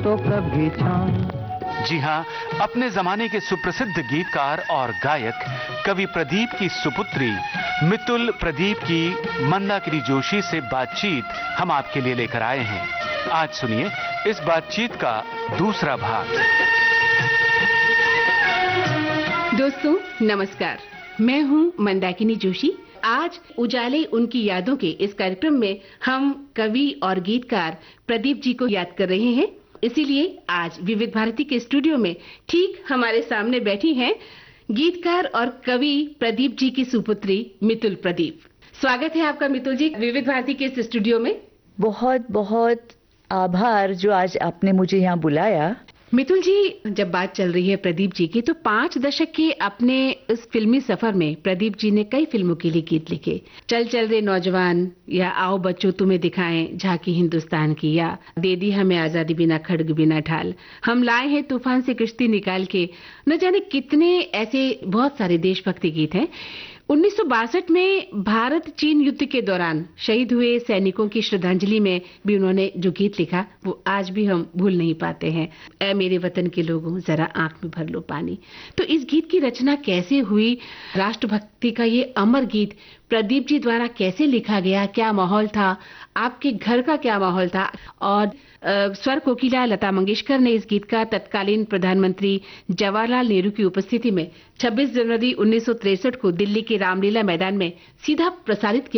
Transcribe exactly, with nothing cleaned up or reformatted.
तो कभी छाँव। जी हाँ, अपने जमाने के सुप्रसिद्ध गीतकार और गायक कवि प्रदीप की सुपुत्री मितुल प्रदीप की मंदाकिनी जोशी से बातचीत हम आपके लिए लेकर आए हैं। आज सुनिए इस बातचीत का दूसरा भाग। दोस्तों नमस्कार, मैं हूं मंदाकिनी जोशी। आज उजाले उनकी यादों के इस कार्यक्रम में हम कवि और गीतकार प्रदीप जी को याद कर रहे हैं। इसीलिए आज विविध भारती के स्टूडियो में ठीक हमारे सामने बैठी हैं गीतकार और कवि प्रदीप जी की सुपुत्री मितुल प्रदीप। स्वागत है आपका मितुल जी विविध भारती के इस स्टूडियो में। बहुत बहुत आभार जो आज आपने मुझे यहाँ बुलाया। मितुल जी, जब बात चल रही है प्रदीप जी की, तो पांच दशक के अपने इस फिल्मी सफर में प्रदीप जी ने कई फिल्मों के लिए गीत लिखे। चल चल रे नौजवान, या आओ बच्चों तुम्हें दिखाएं झांकी हिंदुस्तान की, या दे दी हमें आजादी बिना खड्ग बिना ढाल, हम लाए हैं तूफान से किश्ती निकाल के, न जाने कितने ऐसे बहुत सारे देशभक्ति गीत हैं। उन्नीस सौ बासठ में भारत चीन युद्ध के दौरान शहीद हुए सैनिकों की श्रद्धांजलि में भी उन्होंने जो गीत लिखा वो आज भी हम भूल नहीं पाते हैं। ऐ मेरे वतन के लोगों जरा आंख में भर लो पानी। तो इस गीत की रचना कैसे हुई? राष्ट्रभक्ति का ये अमर गीत प्रदीप जी द्वारा कैसे लिखा गया? क्या माहौल था? आपके घर का क्या माहौल था? और स्वर कोकिला लता मंगेशकर ने इस गीत का तत्कालीन प्रधानमंत्री जवाहरलाल नेहरू की उपस्थिति में छब्बीस जनवरी उन्नीस सौ तिरसठ को दिल्ली के रामलीला मैदान में सीधा प्रसारित किया